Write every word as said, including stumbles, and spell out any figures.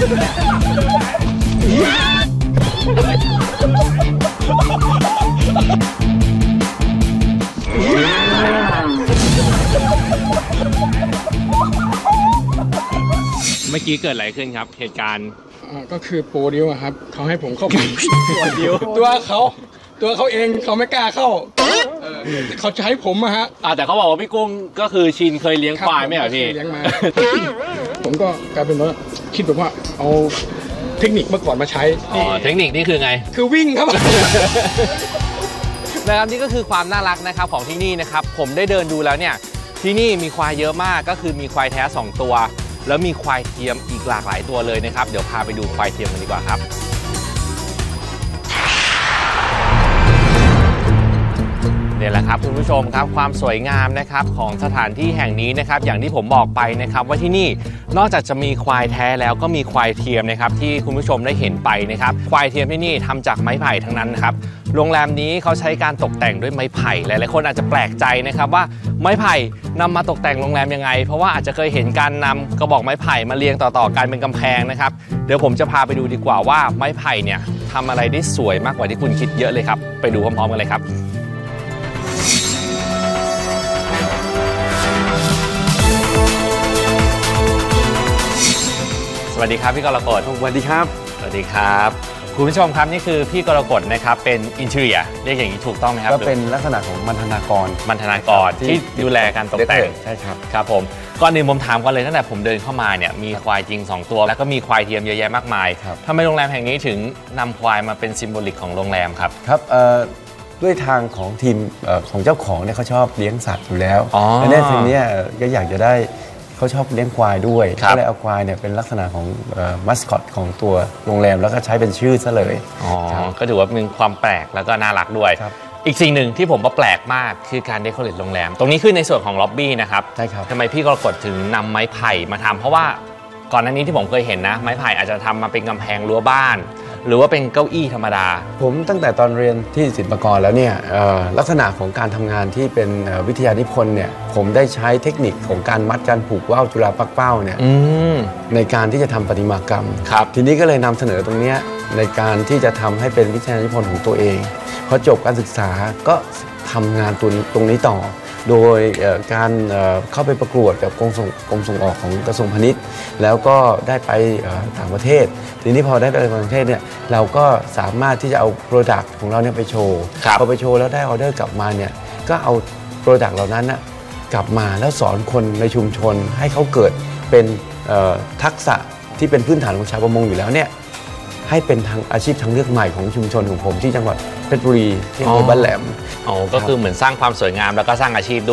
เมื่อกี้เกิดอะไรขึ้นครับเหตุการณ์ก็คือโปรดิวครับเขาให้ผมเข้าไปโปรดิวตัวเขาตัวเขาเองเขาไม่กล้าเข้าเขาจะให้ผมอะฮะอ่าแต่เขาบอกว่าพี่กุ้งก็คือชินเคยเลี้ยงควายไหมเหรอพี่เลี้ยงมาผมก็กลายเป็นว่าคิดแบบว่าเอาเทคนิคเมื่อก่อนมาใช้อ๋อเทคนิคนี่คือไงคือวิ่งครับนะครับนี่ก็คือความน่ารักนะครับของที่นี่นะครับผมได้เดินดูแล้วเนี่ยที่นี่มีควายเยอะมากก็คือมีควายแท้สองตัวแล้วมีควายเทียมอีกหลากหลายตัวเลยนะครับเดี๋ยวพาไปดูควายเทียมกันดีกว่าครับเนี่ยแหละครับคุณผู้ชมครับความสวยงามนะครับของสถานที่แห่งนี้นะครับอย่างที่ผมบอกไปนะครับว่าที่นี่นอกจากจะมีควายแท้แล้วก็มีควายเทียมนะครับที่คุณผู้ชมได้เห็นไปนะครับควายเทียมที่นี่ทำจากไม้ไผ่ทั้งนั้นนะครับโรงแรมนี้เขาใช้การตกแต่งด้วยไม้ไผ่หลายๆคนอาจจะแปลกใจนะครับว่าไม้ไผ่นำมาตกแต่งโรงแรมยังไงเพราะว่าอาจจะเคยเห็นการนำกระบอกไม้ไผ่มาเรียงต่อๆกันเป็นกำแพงนะครับเดี๋ยวผมจะพาไปดูดีกว่าว่าไม้ไผ่เนี่ยทำอะไรได้สวยมากกว่าที่คุณคิดเยอะเลยครับไปดูพร้อมๆกันเลยครับสวัสดีครับพี่กรกฎสวัสดีครับสวัสดีครับคุณผู้ชมครับนี่คือพี่กรกฎนะครับเป็นอินเทอร์เนียเรียกอย่างนี้ถูกต้องไหมครับก็เป็นลักษณะของบรรณาธิการบรรณาธิการที่ดูแลการตกแต่งใช่ครับครับผมก่อนอื่นผมถามก่อนเลยตั้งแต่ผมเดินเข้ามาเนี่ยมีควายจริงสองตัวแล้วก็มีควายเทียมเยอะแยะมากมายทำไมโรงแรมแห่งนี้ถึงนำควายมาเป็นซิมโบลิกของโรงแรมครับครับด้วยทางของทีมของเจ้าของเนี่ยเขาชอบเลี้ยงสัตว์อยู่แล้วและในทีนี้ก็อยากจะได้เขาชอบเลี้ยงควายด้วยก็เลยเอาควายเนี่ยเป็นลักษณะของมัสคอตของตัวโรงแรมแล้วก็ใช้เป็นชื่อซะเลยอ๋อก็ถือว่ามีความแปลกแล้วก็น่ารักด้วยอีกสิ่งหนึ่งที่ผมว่าแปลกมากคือการเดคอเรทโรงแรมตรงนี้คือในส่วนของล็อบบี้นะครับใช่ครับทำไมพี่กรกฎถึงนำไม้ไผ่มาทำเพราะว่าก่อนหน้านี้ที่ผมเคยเห็นนะไม้ไผ่อาจจะทำมาเป็นกำแพงรั้วบ้านหรือว่าเป็นเก้าอี้ธรรมดาผมตั้งแต่ตอนเรียนที่ศิลปากรแล้วเนี่ยลักษณะของการทำงานที่เป็นวิทยานิพนธ์เนี่ยผมได้ใช้เทคนิคของการมัดการผูกว่าวจุฬาปักเป้าเนี่ยในการที่จะทำประติมากรรมทีนี้ก็เลยนำเสนอตรงนี้ในการที่จะทำให้เป็นวิทยานิพนธ์ของตัวเองพอจบการศึกษาก็ทำงานตัวตรงนี้ต่อโดยการเข้าไปประกวดกับกรมส่งกรมส่งออกของกระทรวงพาณิชย์แล้วก็ได้ไปต่างประเทศทีนี้พอได้ไปต่างประเทศเนี่ยเราก็สามารถที่จะเอาโปรดักต์ของเราเนี่ยไปโชว์พอไปโชว์แล้วได้ออเดอร์กลับมาเนี่ยก็เอาโปรดักต์เหล่านั้นนะกลับมาแล้วสอนคนในชุมชนให้เขาเกิดเป็นทักษะที่เป็นพื้นฐานของชาวประมงอยู่แล้วเนี่ยให้เป็นทางอาชีพทางเลือกใหม่ของชุมชนของผมที่จังหวัดเพชรบุรีที่อำเภอบ้านแหลมอ๋อก็คือเหมือนสร้างความสวยงามแล้วก็สร้างอาชีพ